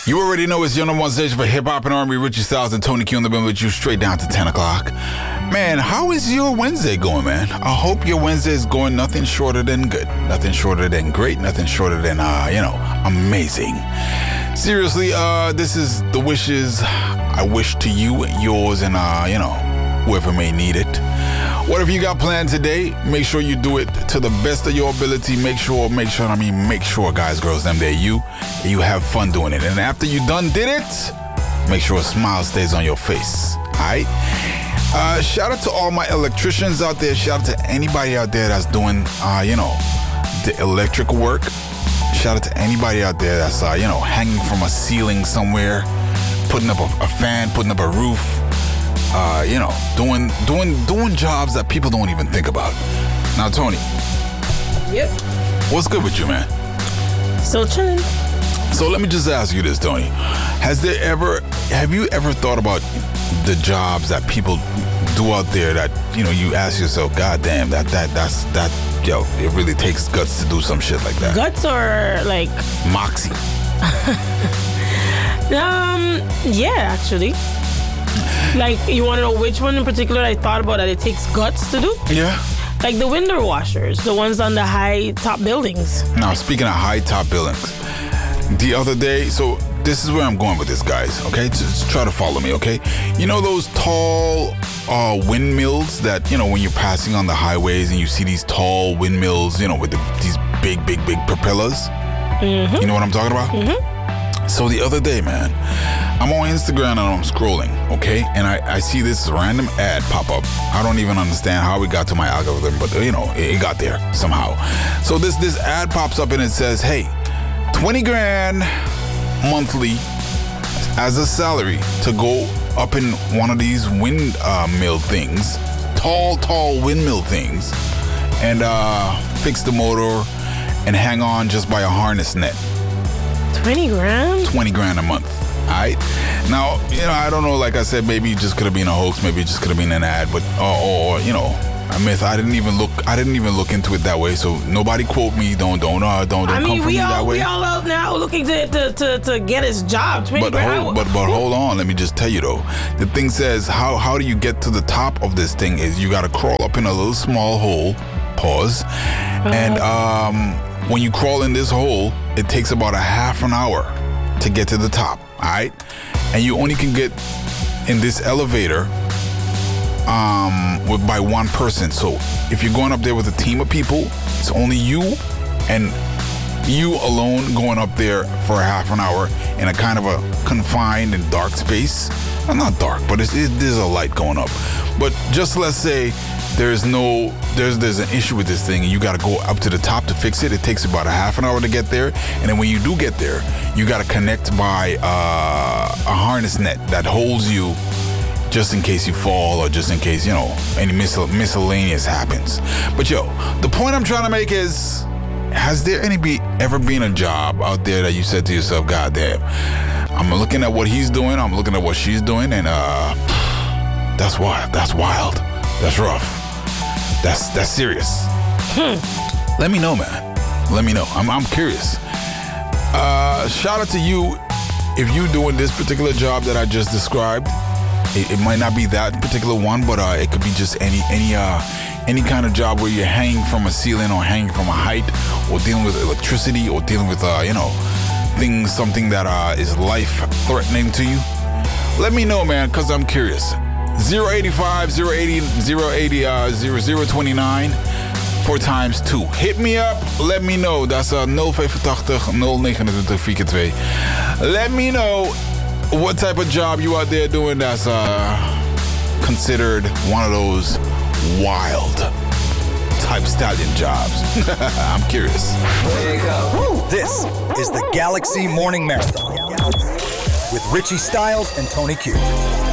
You already know it's your number one station for hip-hop and R&B. Richie Styles and Tony Q on the bill with you straight down to 10 o'clock. Man, how is your Wednesday going, man? I hope your Wednesday is going nothing shorter than good. Nothing shorter than great. Nothing shorter than, amazing. Seriously, this is the wishes I wish to you, yours, and, whoever may need it. Whatever you got planned today, make sure you do it to the best of your ability. Make sure, guys, girls, them, they're you have fun doing it. And after you done did it, make sure a smile stays on your face. All right? Shout out to all my electricians out there. Shout out to anybody out there that's doing, the electric work. Shout out to anybody out there that's, hanging from a ceiling somewhere, putting up a fan, putting up a roof. Doing jobs that people don't even think about. Now, Tony. Yep. What's good with you, man? Still chilling. So let me just ask you this, Tony. Have you ever thought about the jobs that people do out there that, you ask yourself, God damn, it really takes guts to do some shit like that? Guts or like moxie? Yeah, actually. Like, you want to know which one in particular I thought about that it takes guts to do? Yeah. Like the window washers, the ones on the high top buildings. Now, speaking of high top buildings, the other day, so this is where I'm going with this, guys, okay? Just try to follow me, okay? You know those tall windmills that, when you're passing on the highways and you see these tall windmills, with these big propellers? Mm-hmm. You know what I'm talking about? Mm-hmm. So the other day, man, I'm on Instagram and I'm scrolling, okay? And I see this random ad pop up. I don't even understand how it got to my algorithm, but, it got there somehow. So this ad pops up and it says, hey, 20 grand monthly as a salary to go up in one of these windmill things, tall windmill things, and fix the motor and hang on just by a harness net. 20 grand? 20 grand a month. All right. Now, I don't know, like I said, maybe it just could have been a hoax, maybe it just could have been an ad, but a myth. I didn't even look into it that way. So nobody quote me. Don't come for me that way. We all out now looking to get his job. 20 grand. But hold on, let me just tell you though. The thing says how do you get to the top of this thing is you gotta crawl up in a little small hole, pause, and when you crawl in this hole, it takes about a half an hour to get to the top, all right? And you only can get in this elevator by one person. So if you're going up there with a team of people, it's only you and you alone going up there for a half an hour in a kind of a confined and dark space. Well, not dark, but there's a light going up. But just let's say there's an issue with this thing and you got to go up to the top to fix it. It takes about a half an hour to get there. And then when you do get there, you got to connect by a harness net that holds you just in case you fall or just in case, any miscellaneous happens. But the point I'm trying to make is, has there ever been a job out there that you said to yourself, God damn, I'm looking at what he's doing, I'm looking at what she's doing, and that's wild. That's rough. That's serious. Let me know, man. Let me know. I'm curious. Shout out to you if you're doing this particular job that I just described. It might not be that particular one, but it could be just any kind of job where you're hanging from a ceiling or hanging from a height or dealing with electricity or dealing with something that is life-threatening to you. Let me know, man, because I'm curious. 085 080 0029 4 times 2. Hit me up. Let me know. That's 085 029 442. Let me know what type of job you out there doing that's considered one of those wild type stallion jobs. I'm curious. There you go. This is the Galaxy Morning Marathon with Richie Styles and Tony Q.